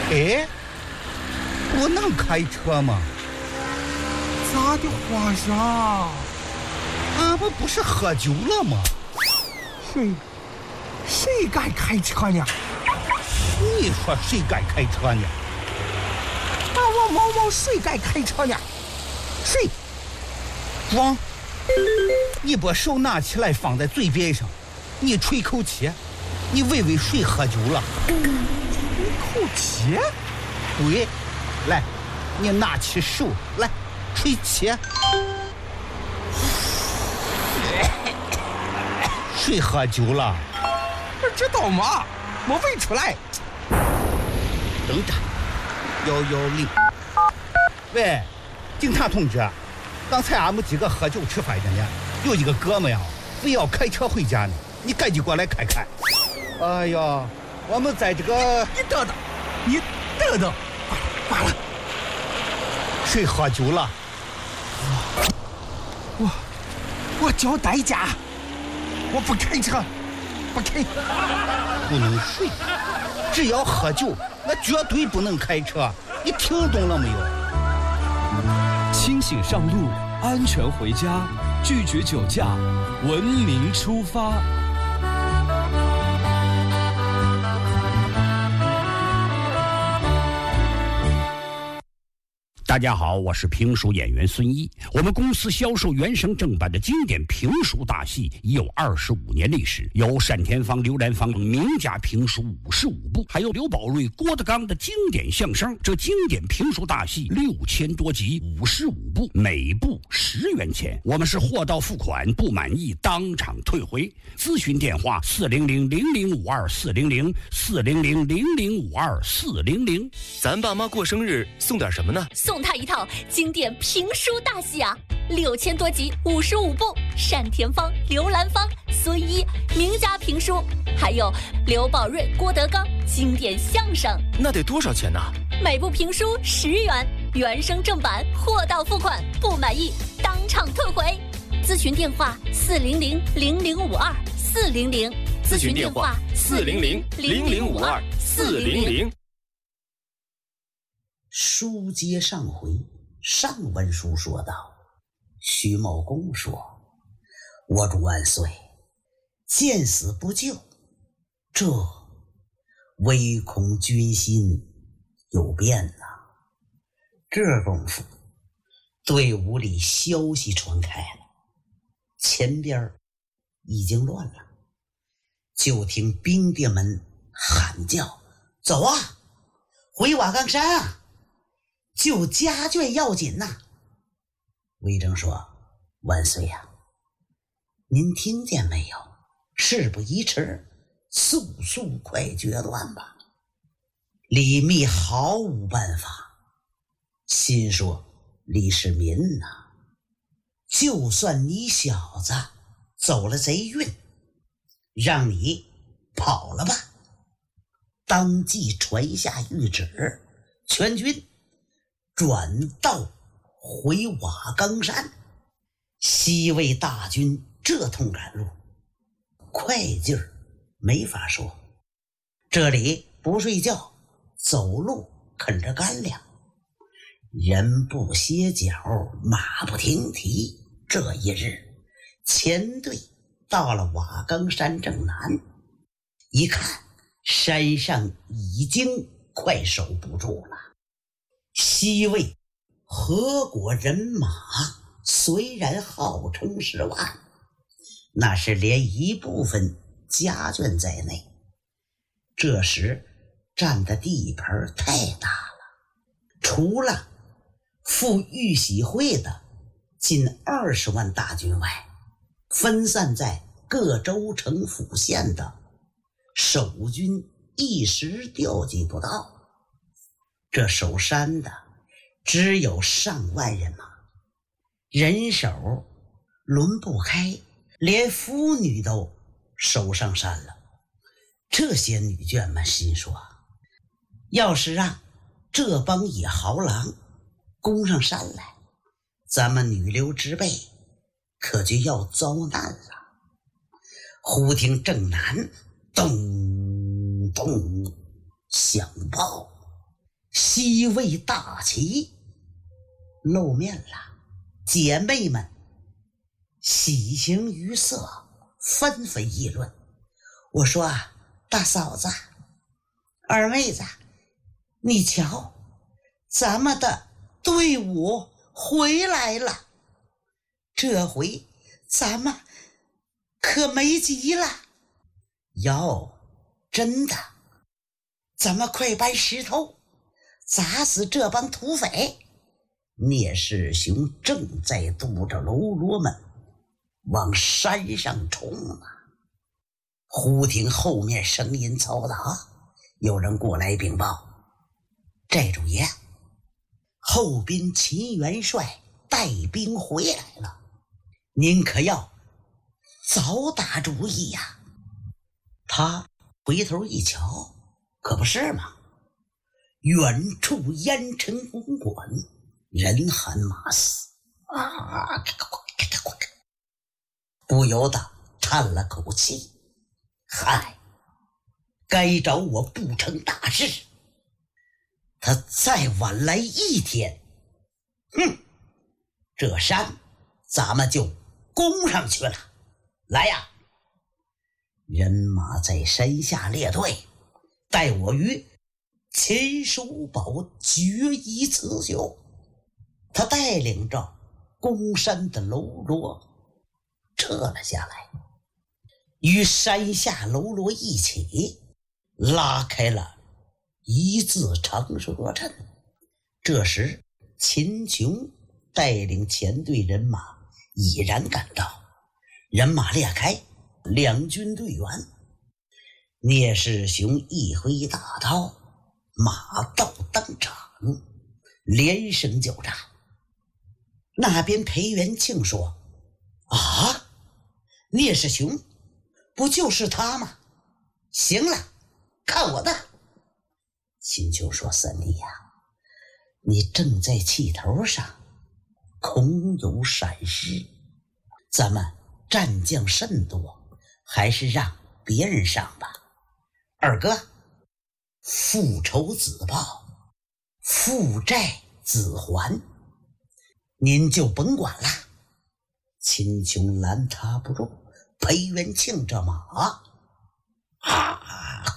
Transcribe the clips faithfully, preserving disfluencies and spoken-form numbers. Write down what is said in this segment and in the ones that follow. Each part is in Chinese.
哎，我能开车吗？ 咋的，皇上？ 俺们不是喝酒了吗？ 谁谁敢开车呢？ 你说谁敢开车呢？ 把我毛毛谁敢开车呢？谁？ 装！你把手拿起来放在嘴边上，你吹口气，你问问谁喝酒了？ 吹口气？ 对，来，你拿起手来吹气。谁喝酒了？ 不知道吗？我问出来。 等着，幺幺零。喂，警察同志，刚才俺们几个喝酒吃饭的呢，有一个哥们呀，非要开车回家呢，你赶紧过来看看。哎呀，我们在这个…… 你等等，你等等，罢了。 谁喝酒了？ 我我交代价，我不开车，不开。 不能睡，只要喝酒，那绝对不能开车。你听懂了没有？ 清醒上路，安全回家，拒绝酒驾，文明出发。 大家好，我是评书演员孙一。我们公司销售原声正版的经典评书大戏已有二十五年历史，有单田芳、刘兰芳名家评书五十五部，还有刘宝瑞、郭德纲的经典相声。这经典评书大戏六千多集，五十五部，每部十元钱。我们是货到付款，不满意当场退回。咨询电话：四零零零零五二四零零四零零零零五二四零零。 咱爸妈过生日送点什么呢？ 送他一套经典评书大戏啊，六千多集，五十五部，单田芳、刘兰芳、孙一名家评书，还有刘宝瑞、郭德纲经典相声。 那得多少钱呢？ 每部评书十元，原声正版，货到付款，不满意当场退回。咨询电话：四零零零零五二四零零。 咨询电话：四零零零零五二四零零。 书接上回，上文书说道，徐茂公说：“我主万岁，见死不救，这唯恐军心有变呐。”这功夫，队伍里消息传开了，前边已经乱了。就听兵丁们喊叫：“走啊，回瓦岗山啊！救家眷要紧呐！”魏征说：“万岁呀、啊，您听见没有？事不宜迟，速速快决断吧。”李密毫无办法，心说：“李世民呐、啊，就算你小子走了贼运，让你跑了吧。”当即传下谕旨，全军转道回瓦岗山。西魏大军这通赶路，快劲儿没法说。这里不睡觉，走路啃着干粮，人不歇脚，马不停蹄。这一日，前队到了瓦岗山正南，一看山上已经快守不住了。西魏何国人马虽然号称十万，那是连一部分家眷在内，这时占的地盘太大了，除了赴玉玺会的近二十万大军外，分散在各州城府县的守军一时调集不到。这守山的只有上万人马，人手轮不开，连妇女都守上山了。这些女眷们心说，要是让这帮野豪狼攻上山来，咱们女流之辈可就要遭难了。忽听正南咚咚响炮， 西魏大旗露面了，姐妹们喜形于色，纷纷议论。我说啊，大嫂子，二妹子，你瞧，咱们的队伍回来了，这回咱们可没急了。哟，真的，咱们快搬石头砸死这帮土匪。聂世雄正在督着喽啰们往山上冲啊！忽听后面声音嘈杂，有人过来禀报：寨主爷，后边秦元帅带兵回来了，您可要早打主意呀！他回头一瞧，可不是嘛，远处烟尘滚滚，人喊马嘶啊！不由得叹了口气，嗨，该找我不成大事，他再晚来一天，哼，这山咱们就攻上去了。来呀，人马在山下列队，待我与秦叔宝决一雌雄。他带领着攻山的喽啰撤了下来，与山下喽啰一起拉开了一字长蛇阵。这时秦琼带领前队人马已然赶到，人马裂开，两军队员。聂世雄一挥大刀，马到登场，连声叫战。那边裴元庆说：啊，聂世雄不就是他吗？行了，看我的。秦琼说：三弟呀，你正在气头上，恐有闪失，咱们战将甚多，还是让别人上吧。二哥，复仇子报，负债子还，您就甭管了。秦琼拦他不住，裴元庆这马啊，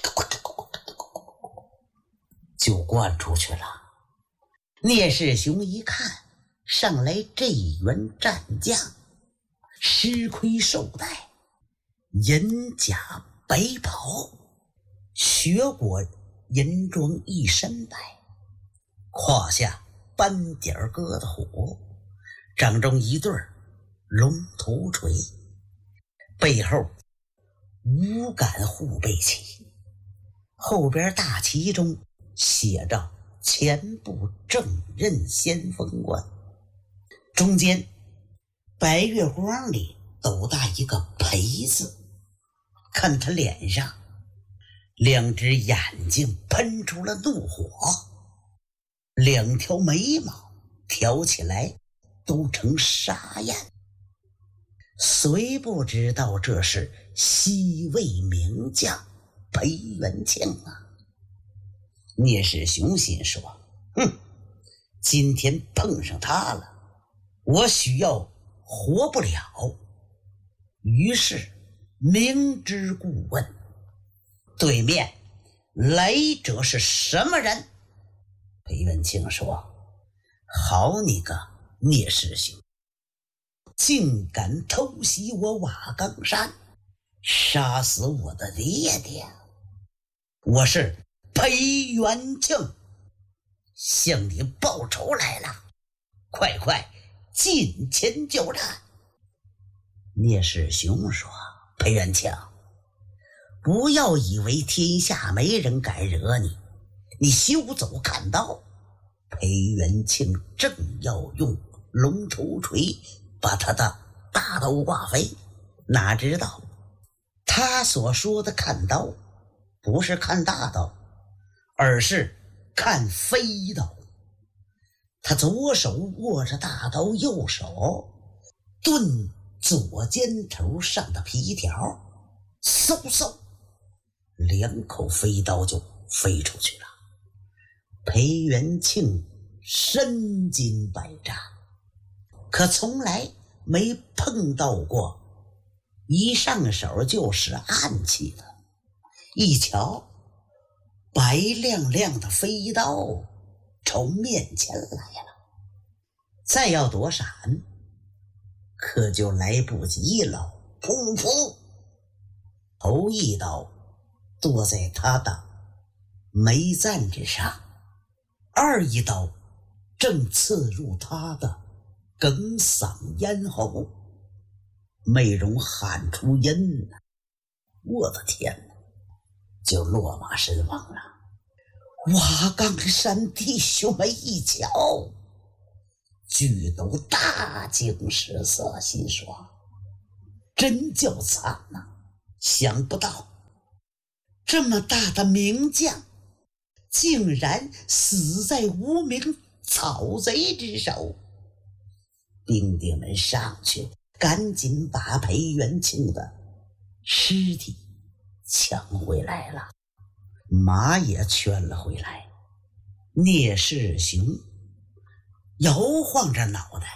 就灌出去了。聂世雄一看上来这员战将，狮盔绶带，银甲白袍，雪裹银装一身白，胯下斑点疙瘩虎，掌中一对龙头锤，背后五杆护背旗，后边大旗中写着前部正任先锋官，中间白月光里斗大一个裴字。看他脸上两只眼睛喷出了怒火，两条眉毛挑起来都成沙焰，虽不知道这是西魏名将裴元庆啊。聂世雄心说：哼，今天碰上他了，我许要活不了。于是明知故问，对面来者是什么人？裴元庆说：好你个聂世雄，竟敢偷袭我瓦岗山，杀死我的爹爹！我是裴元庆，向你报仇来了，快快进前就战。聂世雄说：裴元庆，不要以为天下没人敢惹你，你休走看刀。裴元庆正要用龙头锤把他的大刀挂飞，哪知道他所说的看刀不是看大刀，而是看飞刀。他左手握着大刀，右手顿左肩头上的皮条，嗖嗖，两口飞刀就飞出去了。 裴元庆身经百战，可从来没碰到过一上手就是暗器的。一瞧，白亮亮的飞刀朝面前来了，再要躲闪，可就来不及了。噗噗，头一刀剁在他的眉簪之上，二一刀正刺入他的哽嗓咽喉，没容喊出音来。我的天哪，就落马身亡了。瓦岗山弟兄们一瞧，俱都大惊失色，心说真叫惨呐、啊！想不到这么大的名将竟然死在无名草贼之手。兵丁们上去赶紧把裴元庆的尸体抢回来了，马也圈了回来。聂世雄摇晃着脑袋，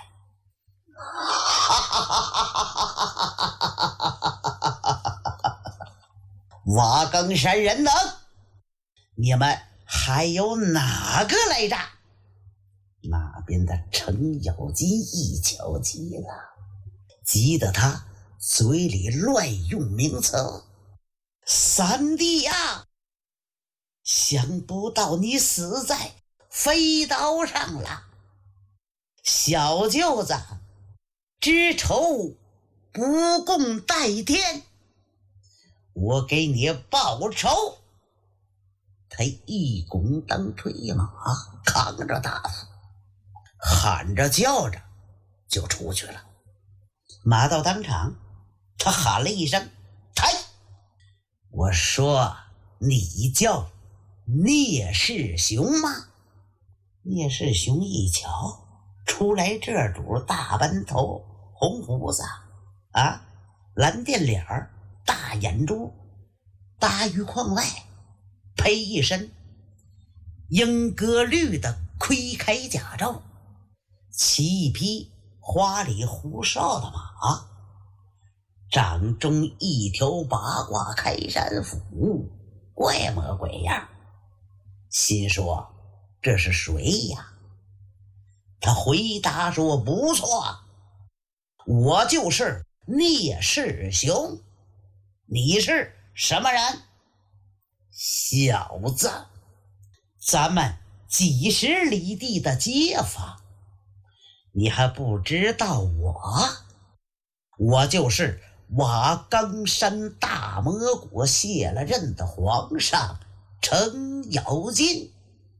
瓦岗山人呢？你们还有哪个来着？那边的程咬金一瞧急了，急得他嘴里乱用名词。三弟呀，想不到你死在飞刀上了，小舅子知仇不共戴天，我给你报仇。他一拱当推马，扛着大斧，喊着叫着就出去了。马到当场，他喊了一声抬。我说你叫聂世雄吗？聂世雄一瞧，出来这主大斑头，红胡子啊，蓝靛脸儿，大眼珠，大鱼框外，配一身莺歌绿的盔铠甲胄，骑一匹花里胡哨的马，掌中一条八卦开山斧，怪模怪样。心说这是谁呀？他回答说不错，我就是聂世雄。你是什么人？小子，咱们几十里地的街坊，你还不知道我？我就是瓦岗山大魔国卸了任的皇上程咬金。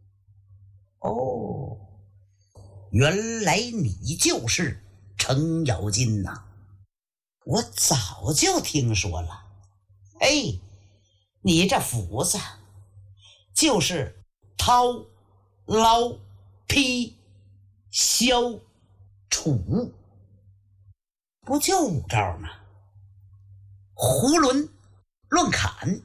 哦，原来你就是程咬金呐、啊！我早就听说了。哎，你这斧子就是掏、捞、劈、削、杵，不就五招吗？囫囵、乱砍，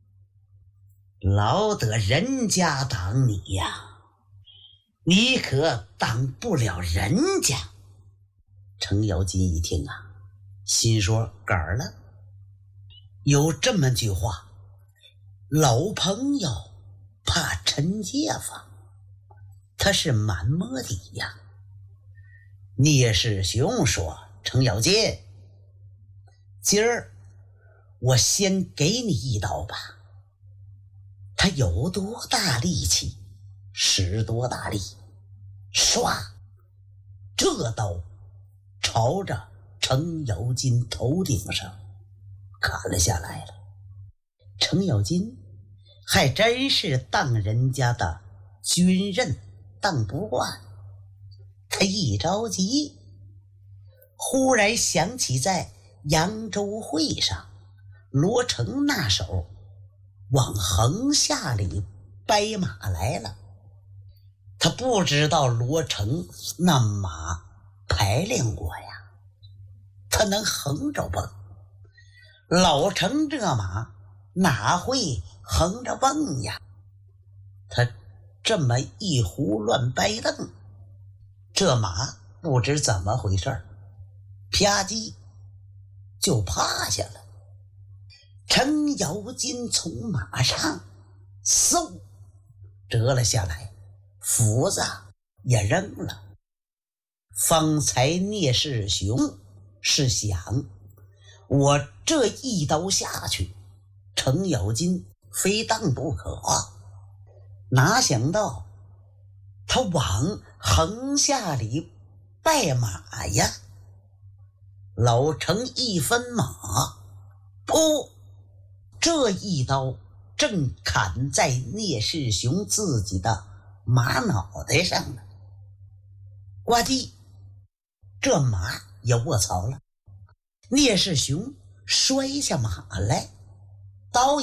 老得人家挡你呀，你可挡不了人家。程咬金一听啊，心说杆儿了。有这么句话，老朋友怕陈街坊，他是满摸底呀。聂世雄说，程咬金，今儿我先给你一刀吧。他有多大力气使多大力，唰，这刀朝着程咬金头顶上砍了下来了。程咬金还真是当人家的军人当不惯，他一着急，忽然想起在扬州会上罗成那手往横下里掰马来了。他不知道罗成那马排练过呀，他能横着蹦。老程这马哪会横着蹦呀？他这么一胡乱摆蹬，这马不知怎么回事，啪叽就趴下了。程咬金从马上嗖折了下来，斧子也扔了。方才聂世雄是想，我这一刀下去，程咬金非当不可，哪想到他往横下里拜马呀！老程一分马，噗，这一刀正砍在聂世雄自己的马脑袋上了。呱唧，这马也卧槽了。聂世雄摔下马来，刀